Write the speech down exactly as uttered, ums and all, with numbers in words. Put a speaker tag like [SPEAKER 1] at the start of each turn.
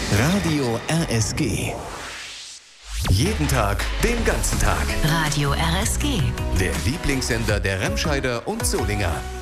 [SPEAKER 1] Radio R S G. Jeden Tag, den ganzen Tag.
[SPEAKER 2] Radio R S G.
[SPEAKER 1] Der Lieblingssender der Remscheider und Solinger.